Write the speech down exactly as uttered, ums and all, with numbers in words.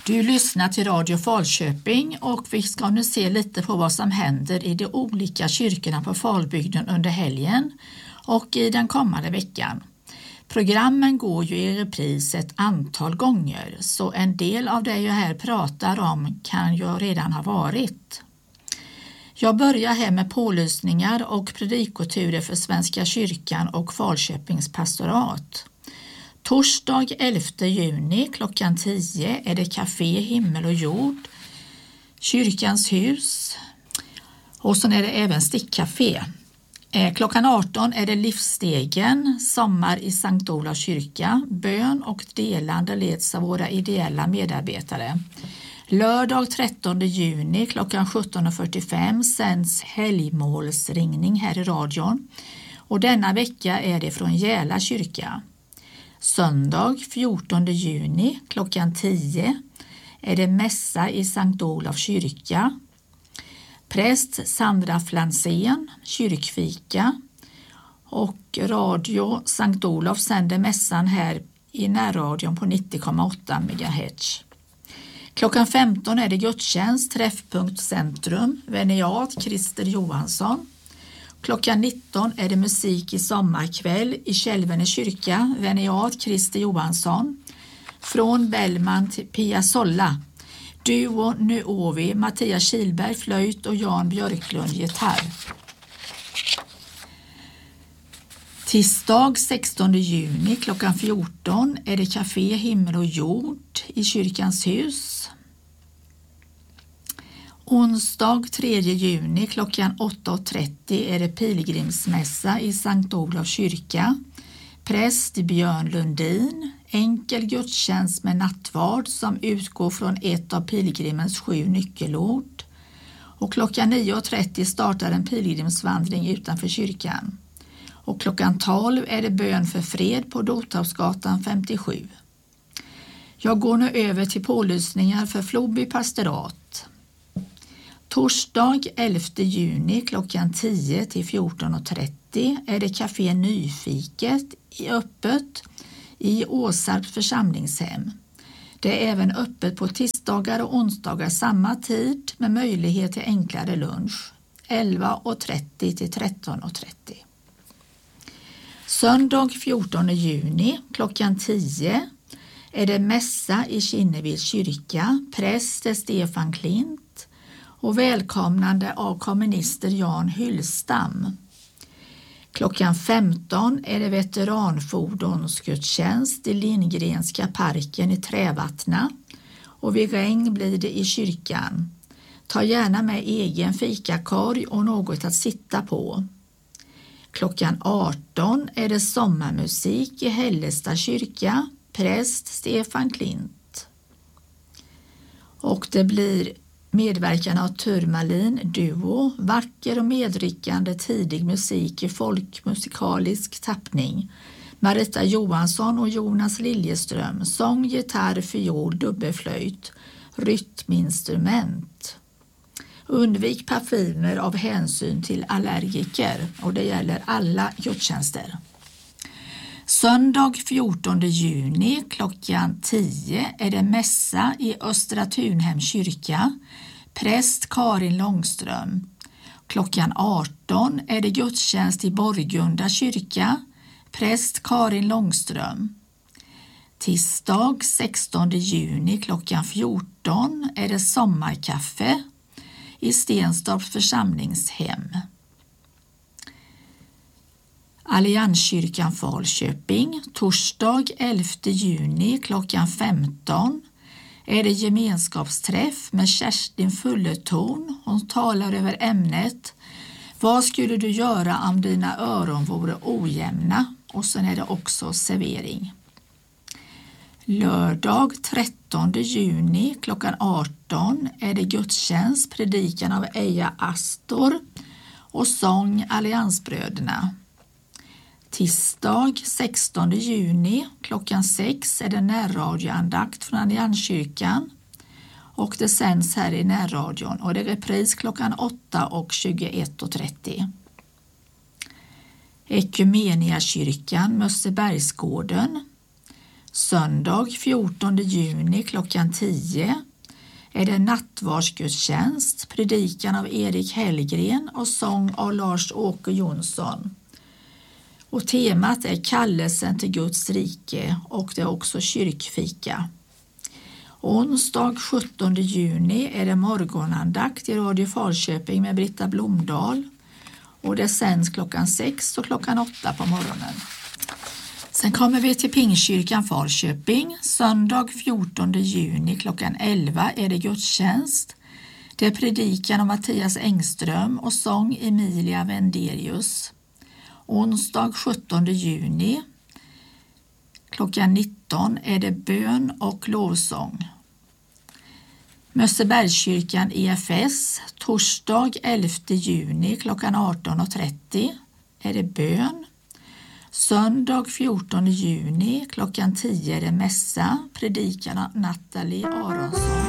Du lyssnar till Radio Falköping och vi ska nu se lite på vad som händer i de olika kyrkorna på Falbygden under helgen och i den kommande veckan. Programmen går ju i repris ett antal gånger, så en del av det jag här pratar om kan ju redan ha varit. Jag börjar här med pålysningar och predikoturer för Svenska kyrkan och Falköpings pastorat. Torsdag elfte juni klockan tio är det Café Himmel och Jord, Kyrkans hus, och så är det även Stickcafé. Eh, klockan arton är det Livsstegen, sommar i Sankt Olofs kyrka, bön och delande leds av våra ideella medarbetare. Lördag trettonde juni klockan sjutton fyrtiofem sänds helgmålsringning här i radion och denna vecka är det från Järla kyrka. Söndag fjortonde juni klockan tio är det mässa i Sankt Olofs kyrka. Präst Sandra Flansén, kyrkfika, och Radio Sankt Olof sänder mässan här i närradion på nittio komma åtta megahertz. Klockan femton är det gudstjänst, träffpunkt Centrum, Veniat Christer Johansson. Klockan nitton är det musik i sommarkväll i Kälvene kyrka, Veniat Christer Johansson. Från Bellman till Pia Solla. Duo Nuovi, Mattias Kilberg flöjt och Jan Björklund gitarr. Tisdag sextonde juni klockan fjorton är det Café Himmel och Jord i Kyrkans hus. Onsdag tredje juni klockan åtta trettio är det pilgrimsmässa i Sankt Olofs kyrka. Präst Björn Lundin, enkel gudstjänst med nattvard som utgår från ett av pilgrimens sju nyckelord. Och klockan nio trettio startar en pilgrimsvandring utanför kyrkan. Och klockan tolv är det bön för fred på Dothavsgatan femtiosju. Jag går nu över till pålysningar för Floby pastorat. Torsdag elfte juni klockan tio till fjorton trettio är det Café Nyfiket i öppet i Åsarps församlingshem. Det är även öppet på tisdagar och onsdagar samma tid med möjlighet till enklare lunch elva trettio till tretton trettio. Söndag fjortonde juni klockan tio är det mässa i Kinneviks kyrka, präst Stefan Klint och välkomnande av kommunister Jan Hyllstam. Klockan femton är det veteranfordonsgudstjänst i Lindgrenska parken i Trävattna och vid regn blir det i kyrkan. Ta gärna med egen fikakorg och något att sitta på. Klockan arton är det sommarmusik i Hällestad kyrka, präst Stefan Klint. Och det blir medverkan av Turmalin Duo, vacker och medryckande tidig musik i folkmusikalisk tappning. Marita Johansson och Jonas Liljeström, sång, gitarr, fiol, dubbelflöjt, rytminstrument. Undvik parfymer av hänsyn till allergiker och det gäller alla gudstjänster. Söndag fjortonde juni klockan tio är det mässa i Östra Tunhem kyrka, präst Karin Långström. Klockan arton är det gudstjänst i Borgunda kyrka, präst Karin Långström. Tisdag sextonde juni klockan fjorton är det sommarkaffe i Stenstorps församlingshem. Allianskyrkan Falköping, torsdag elfte juni klockan femton är det gemenskapsträff med Kerstin Fullertorn. Hon talar över ämnet Vad skulle du göra om dina öron vore ojämna? Och sen är det också servering. Lördag trettonde juni klockan arton är det gudstjänst, predikan av Eja Astor och sång Alliansbröderna. Tisdag sextonde juni klockan sex är det närradioandakt från Allianskyrkan och det sänds här i närradion och det är repris klockan åtta och tjugoett trettio. Ekumeniakyrkan Mössebergsgården. Söndag fjortonde juni klockan tio är det nattvardsgudstjänst, predikan av Erik Hellgren och sång av Lars-Åke Jonsson. Och temat är kallelsen till Guds rike och det är också kyrkfika. Onsdag sjuttonde juni är det morgonandakt i Radio Falköping med Britta Blomdahl och det sänds klockan sex och klockan åtta på morgonen. Sen kommer vi till Pingstkyrkan Falköping. Söndag fjortonde juni klockan elva är det gudstjänst. Det är predikan av Mattias Engström och sång Emilia Wenderius. Onsdag sjuttonde juni klockan nitton är det bön och lovsång. Mössebergskyrkan E F S. Torsdag elfte juni klockan arton och trettio är det bön. Söndag fjortonde juni klockan tio är det mässa, predikan av Nathalie Aronsson.